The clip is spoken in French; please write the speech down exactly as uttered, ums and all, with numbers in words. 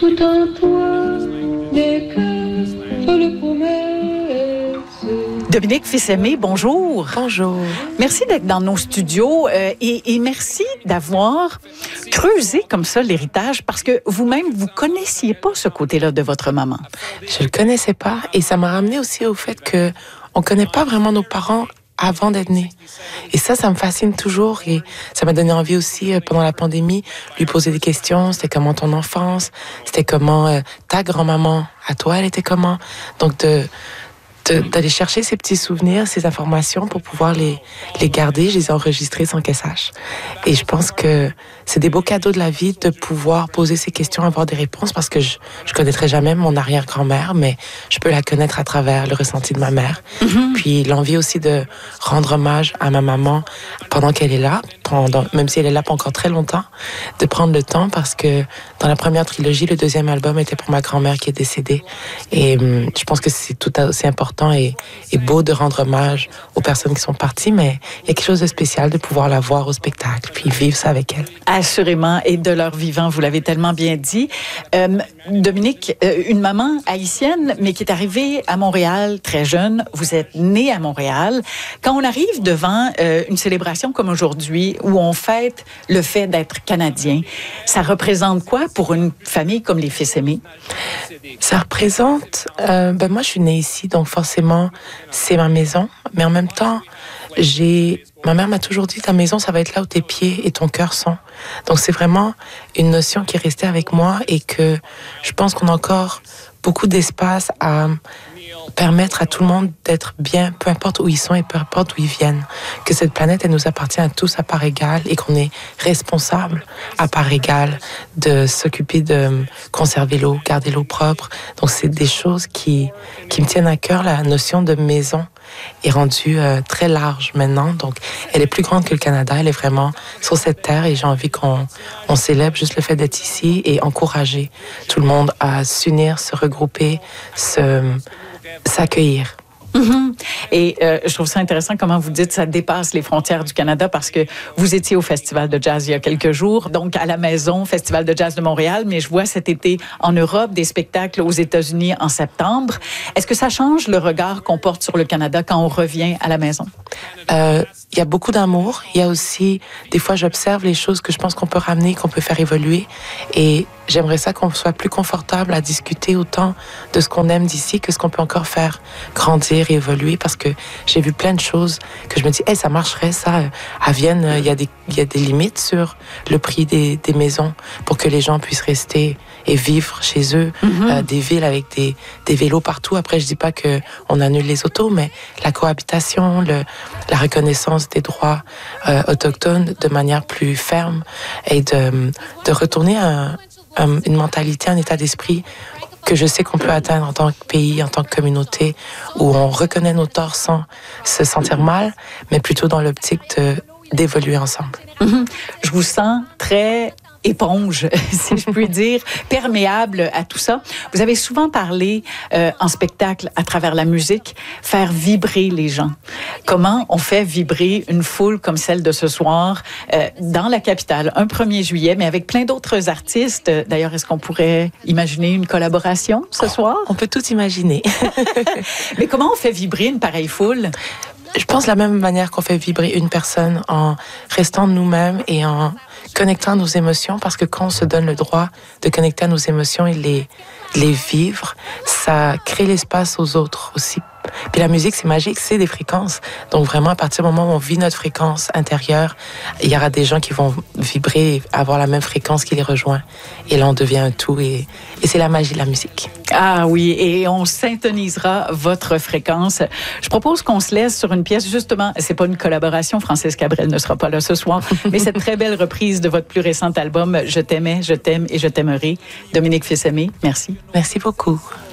tout en toi n'est que folle promesse. Dominique Fils-Aimé, bonjour. Bonjour. Merci d'être dans nos studios euh, et, et merci d'avoir creusé comme ça l'héritage parce que vous-même, vous connaissiez pas ce côté-là de votre maman. Je le connaissais pas et ça m'a ramené aussi au fait que on connaît pas vraiment nos parents avant d'être nés. Et ça, ça me fascine toujours et ça m'a donné envie aussi, euh, pendant la pandémie, lui poser des questions. C'était comment ton enfance? C'était comment euh, ta grand-maman? À toi, elle était comment? Donc, de... d'aller chercher ces petits souvenirs, ces informations pour pouvoir les, les garder. Je les ai enregistrés sans qu'elle sache. Et je pense que c'est des beaux cadeaux de la vie de pouvoir poser ces questions, avoir des réponses parce que je, je connaîtrai jamais mon arrière-grand-mère, mais je peux la connaître à travers le ressenti de ma mère. Mm-hmm. Puis l'envie aussi de rendre hommage à ma maman pendant qu'elle est là, pendant, même si elle est là pas encore très longtemps, de prendre le temps parce que dans la première trilogie, le deuxième album était pour ma grand-mère qui est décédée. Et hum, je pense que c'est tout aussi important Et, et beau de rendre hommage aux personnes qui sont parties, mais il y a quelque chose de spécial de pouvoir la voir au spectacle, puis vivre ça avec elle. Assurément, et de leur vivant, vous l'avez tellement bien dit. Euh, Dominique, euh, une maman haïtienne, mais qui est arrivée à Montréal très jeune, vous êtes née à Montréal. Quand on arrive devant euh, une célébration comme aujourd'hui, où on fête le fait d'être Canadien, ça représente quoi pour une famille comme les Fils-Aimé? Ça représente... Euh, ben moi, je suis née ici, donc forcément, c'est ma maison. Mais en même temps, j'ai... Ma mère m'a toujours dit, ta maison, ça va être là où tes pieds et ton cœur sont. Donc, c'est vraiment une notion qui est restée avec moi et que je pense qu'on a encore beaucoup d'espace à permettre à tout le monde d'être bien, peu importe où ils sont et peu importe où ils viennent. Que cette planète, elle nous appartient à tous à part égale et qu'on est responsable à part égale de s'occuper de conserver l'eau, garder l'eau propre. Donc, c'est des choses qui, qui me tiennent à cœur. La notion de maison est rendue euh, très large maintenant. Donc, elle est plus grande que le Canada. Elle est vraiment sur cette terre et j'ai envie qu'on on célèbre juste le fait d'être ici et encourager tout le monde à s'unir, se regrouper, se... s'accueillir. Mm-hmm. Et euh, je trouve ça intéressant comment vous dites ça dépasse les frontières du Canada parce que vous étiez au Festival de jazz il y a quelques jours, donc à la maison, Festival de jazz de Montréal, mais je vois cet été en Europe des spectacles aux États-Unis en septembre. Est-ce que ça change le regard qu'on porte sur le Canada quand on revient à la maison? Euh, il y a beaucoup d'amour. Il y a aussi, des fois, j'observe les choses que je pense qu'on peut ramener, qu'on peut faire évoluer. Et j'aimerais ça qu'on soit plus confortable à discuter autant de ce qu'on aime d'ici que ce qu'on peut encore faire grandir et évoluer. Parce que j'ai vu plein de choses que je me dis, hey, ça marcherait, ça. À Vienne, il y a des, il y a des limites sur le prix des, des maisons pour que les gens puissent rester et vivre chez eux. Mm-hmm. Euh, des villes avec des, des vélos partout. Après, je dis pas que on annule les autos, mais la cohabitation, le, la reconnaissance des droits euh, autochtones de manière plus ferme et de, de retourner à, à une mentalité, un état d'esprit que je sais qu'on peut atteindre en tant que pays, en tant que communauté, où on reconnaît nos torts sans se sentir mal, mais plutôt dans l'optique de, d'évoluer ensemble. Mm-hmm. Je vous sens très éponge, si je puis dire, perméable à tout ça. Vous avez souvent parlé euh, en spectacle, à travers la musique, faire vibrer les gens. Comment on fait vibrer une foule comme celle de ce soir euh, dans la capitale, un premier juillet, mais avec plein d'autres artistes. D'ailleurs, est-ce qu'on pourrait imaginer une collaboration ce soir? On peut tout imaginer. Mais comment on fait vibrer une pareille foule? Je pense de la même manière qu'on fait vibrer une personne en restant nous-mêmes et en connectant à nos émotions, parce que quand on se donne le droit de connecter à nos émotions et les, les vivre, ça crée l'espace aux autres aussi. Puis la musique, c'est magique, c'est des fréquences. Donc vraiment, à partir du moment où on vit notre fréquence intérieure, il y aura des gens qui vont vibrer, avoir la même fréquence qui les rejoint. Et là, on devient un tout et, et c'est la magie de la musique. Ah oui, et on syntonisera votre fréquence. Je propose qu'on se laisse sur une pièce, justement, c'est pas une collaboration, Francis Cabrel ne sera pas là ce soir, mais cette très belle reprise de votre plus récent album, Je t'aimais, je t'aime et je t'aimerai. Dominique Fils-Aimé, merci. Merci beaucoup.